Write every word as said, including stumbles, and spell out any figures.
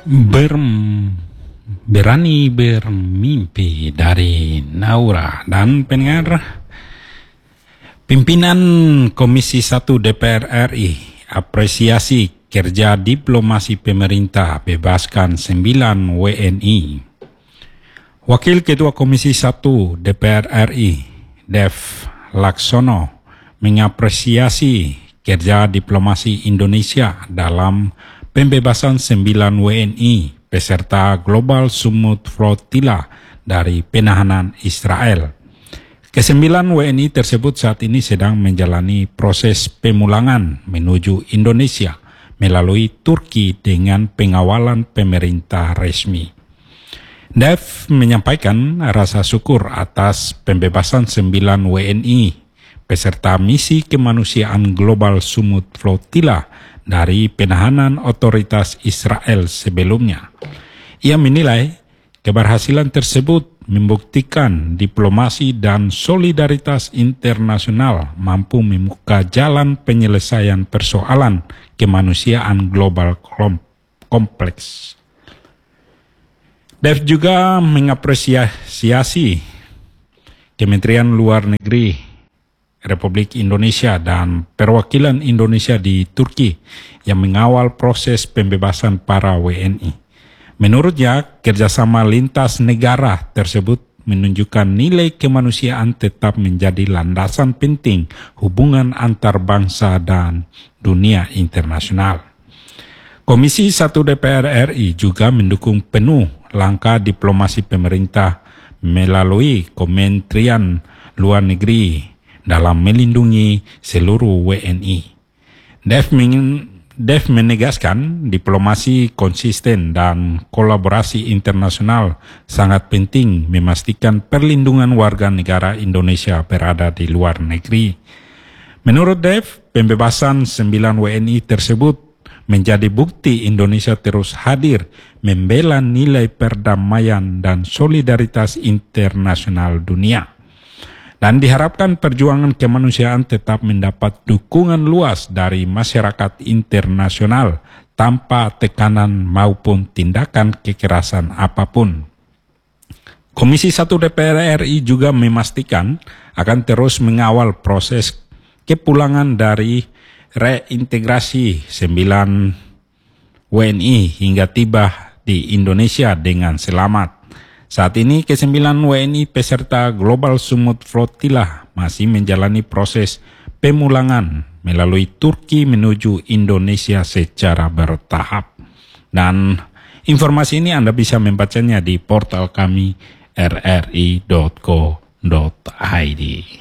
Ber, berani bermimpi dari Naura dan pendengar. Pimpinan Komisi satu D P R R I apresiasi kerja diplomasi pemerintah bebaskan sembilan W N I. Wakil Ketua Komisi satu D P R R I, Dev Laksono, mengapresiasi kerja diplomasi Indonesia dalam pembebasan sembilan W N I peserta Global Summit Flotilla dari penahanan Israel. Kesembilan W N I tersebut saat ini sedang menjalani proses pemulangan menuju Indonesia melalui Turki dengan pengawalan pemerintah resmi. Dev menyampaikan rasa syukur atas pembebasan sembilan W N I peserta misi kemanusiaan Global Summit Flotilla dari penahanan otoritas Israel sebelumnya. Ia menilai keberhasilan tersebut membuktikan diplomasi dan solidaritas internasional mampu membuka jalan penyelesaian persoalan kemanusiaan global kompleks. Dev juga mengapresiasi Kementerian Luar Negeri Republik Indonesia dan perwakilan Indonesia di Turki yang mengawal proses pembebasan para W N I. Menurutnya, kerjasama lintas negara tersebut menunjukkan nilai kemanusiaan tetap menjadi landasan penting hubungan antar bangsa dan dunia internasional. Komisi satu D P R R I juga mendukung penuh langkah diplomasi pemerintah melalui Kementerian Luar Negeri dalam melindungi seluruh W N I. Dev, Dev menegaskan diplomasi konsisten dan kolaborasi internasional sangat penting memastikan perlindungan warga negara Indonesia berada di luar negeri. Menurut Dev, pembebasan sembilan W N I tersebut menjadi bukti Indonesia terus hadir membela nilai perdamaian dan solidaritas internasional dunia. Dan diharapkan perjuangan kemanusiaan tetap mendapat dukungan luas dari masyarakat internasional tanpa tekanan maupun tindakan kekerasan apapun. Komisi satu D P R R I juga memastikan akan terus mengawal proses kepulangan dari reintegrasi sembilan W N I hingga tiba di Indonesia dengan selamat. Saat ini kesembilan W N I peserta Global Summit Flotilla masih menjalani proses pemulangan melalui Turki menuju Indonesia secara bertahap. Dan informasi ini Anda bisa membacanya di portal kami r r i dot co dot i d.